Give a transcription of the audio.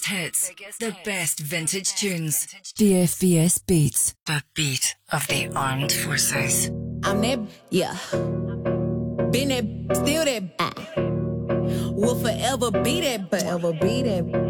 hits, the best vintage tunes. DFBS Beats, the beat of the armed forces. I'm that, yeah. Been that, still that. Will forever be that,